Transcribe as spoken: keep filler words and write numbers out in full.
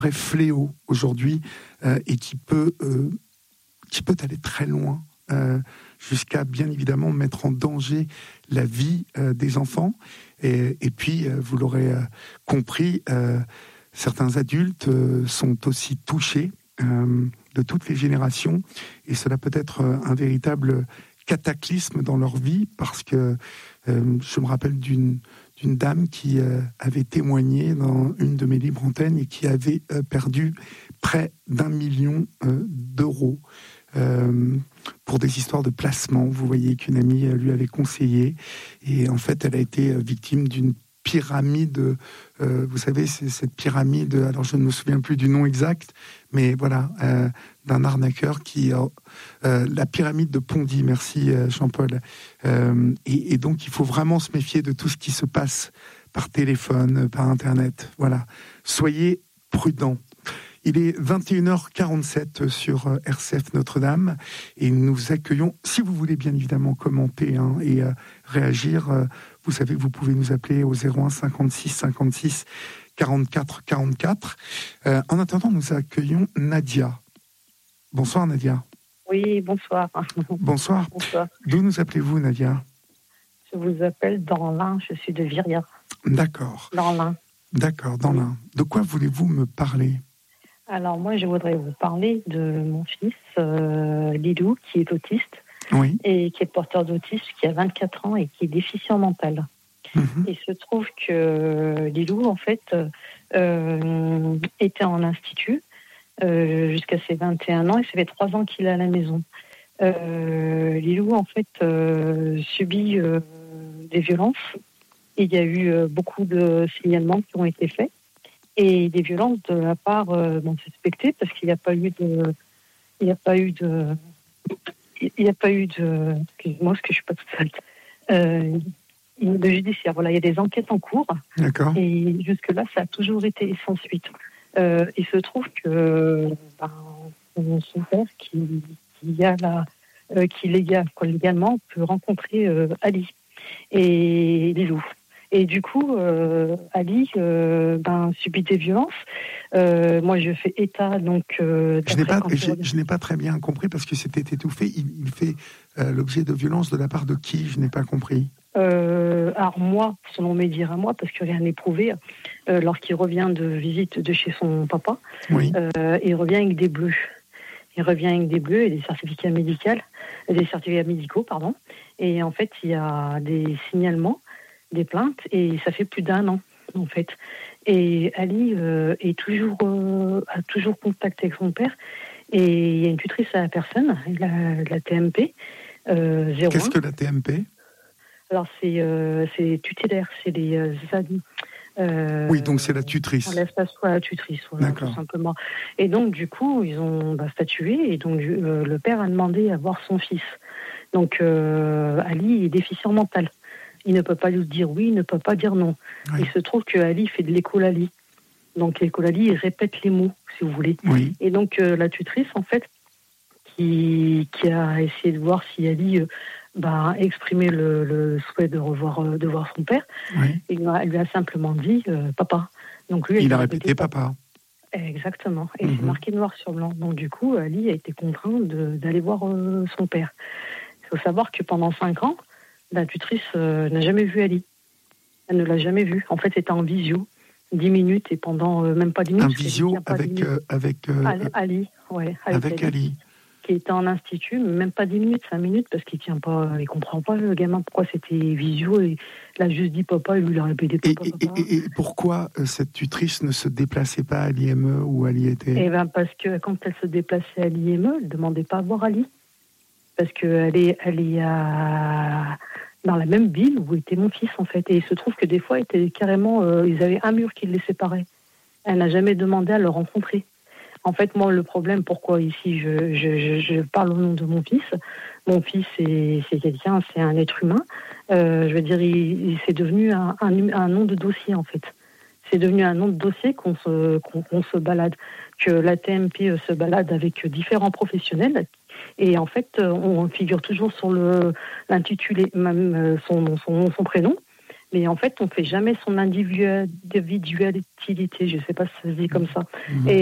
vrai fléau aujourd'hui euh, et qui peut, euh, qui peut aller très loin, euh, jusqu'à bien évidemment mettre en danger la vie euh, des enfants. Et, et puis, euh, vous l'aurez euh, compris, euh, certains adultes euh, sont aussi touchés euh, de toutes les générations, et cela peut être euh, un véritable cataclysme dans leur vie, parce que euh, je me rappelle d'une d'une dame qui euh, avait témoigné dans une de mes libres antennes et qui avait euh, perdu près d'un million euh, d'euros euh, pour des histoires de placement. Vous voyez, qu'une amie euh, lui avait conseillé, et en fait elle a été euh, victime d'une pyramide, euh, vous savez, c'est cette pyramide, alors je ne me souviens plus du nom exact, mais voilà, euh, d'un arnaqueur qui... Euh, euh, la pyramide de Pondy, merci euh, Jean-Paul. Euh, et, et donc il faut vraiment se méfier de tout ce qui se passe par téléphone, par Internet. Voilà, soyez prudents. Il est vingt et une heures quarante-sept sur R C F Notre-Dame, et nous accueillons, si vous voulez bien évidemment commenter hein, et euh, réagir, euh, vous savez que vous pouvez nous appeler au zéro un cinquante-six cinquante-six quarante-quatre quarante-quatre. Euh, en attendant, nous accueillons Nadia. Bonsoir Nadia. Oui, bonsoir. Bonsoir. Bonsoir. D'où nous appelez-vous Nadia? Je vous appelle dans l'Ain, je suis de Viria. D'accord. Dans l'Ain. D'accord, dans oui. l'Ain. De quoi voulez-vous me parler? Alors moi, je voudrais vous parler de mon fils, euh, Lilou, qui est autiste, oui. et qui est porteur d'autisme, qui a vingt-quatre ans et qui est déficient mental. Mmh. Il se trouve que Lilou, en fait, euh, était en institut euh, jusqu'à ses vingt et un ans, et ça fait trois ans qu'il est à la maison. Euh, Lilou, en fait, euh, subit euh, des violences. Il y a eu euh, beaucoup de signalements qui ont été faits, et des violences de la part euh, d'un suspecté, parce qu'il n'y a pas eu de, il n'y a pas eu de, il n'y a pas eu de, excusez-moi, parce que je suis pas toute seule, euh, de judiciaire. Voilà, il y a des enquêtes en cours. D'accord. Et jusque-là, ça a toujours été sans suite. Euh, il se trouve que ben, son père, qui, qui a la, euh, qui légal, quoi, légalement peut rencontrer euh, Ali et Lilou. Et du coup, euh, Ali euh, ben, subit des violences. Euh, moi, je fais état, donc... Euh, je n'ai pas, je, je n'ai pas très bien compris, parce que c'était étouffé. Il, il fait euh, l'objet de violences de la part de qui? Je n'ai pas compris. Euh, alors moi, selon mes dires à moi, parce que rien n'est prouvé, euh, lorsqu'il revient de visite de chez son papa, oui. euh, il revient avec des bleus. Il revient avec des bleus et des certificats médicaux, des certificats médicaux, pardon. Et en fait, il y a des signalements, des plaintes, et ça fait plus d'un an, en fait. Et Ali euh, est toujours, euh, a toujours contact avec son père, et il y a une tutrice à la personne, la, la T M P, euh, zéro un. Qu'est-ce que la T M P? Alors, c'est, euh, c'est tutélaire, c'est les euh, amis. Euh, oui, donc c'est la tutrice. On laisse pas soit la tutrice, voilà, tout simplement. Et donc, du coup, ils ont bah, statué, et donc euh, le père a demandé à voir son fils. Donc, euh, Ali est déficient mental. Il ne peut pas lui dire oui, il ne peut pas dire non. Oui. Il se trouve que Ali fait de l'écolalie. Donc, l'écolalie, il répète les mots, si vous voulez. Oui. Et donc, euh, la tutrice, en fait, qui, qui a essayé de voir si Ali... Euh, bah, exprimer le, le souhait de revoir de voir son père. Oui. Il lui a simplement dit euh, papa. Donc lui, il a répété, répété papa. Exactement. Et mm-hmm. c'est marqué noir sur blanc. Donc du coup, Ali a été contraint de, d'aller voir euh, son père. Il faut savoir que pendant cinq ans, la tutrice euh, n'a jamais vu Ali. Elle ne l'a jamais vu. En fait, c'était en visio, dix minutes, et pendant euh, même pas dix minutes. Un visio avec euh, avec euh, Ali, Ali, ouais, avec, avec Ali. Ali. Qui était en institut, même pas dix minutes, cinq minutes, parce qu'il tient pas, il comprend pas le gamin pourquoi c'était visio, et il a juste dit papa, et lui il a répété papa. Et, papa. Et, et, et pourquoi euh, cette tutrice ne se déplaçait pas à l'I M E où Ali était? Eh ben parce que quand elle se déplaçait à l'I M E, elle demandait pas à voir Ali, parce que elle est, elle est à... dans la même ville où était mon fils en fait, et il se trouve que des fois, ils étaient carrément, euh, ils avaient un mur qui les séparait. Elle n'a jamais demandé à le rencontrer. En fait, moi, le problème, pourquoi ici je, je, je, je parle au nom de mon fils, mon fils, c'est, c'est quelqu'un, c'est un être humain. Euh, je veux dire, il, il, c'est devenu un, un, un nom de dossier, en fait. C'est devenu un nom de dossier qu'on se, qu'on, qu'on se balade, que la T M P se balade avec différents professionnels. Et en fait, on figure toujours sur le, l'intitulé, même son, son, son prénom. mais en fait, on ne fait jamais son individualité, je ne sais pas si ça se dit comme ça. Mmh. Et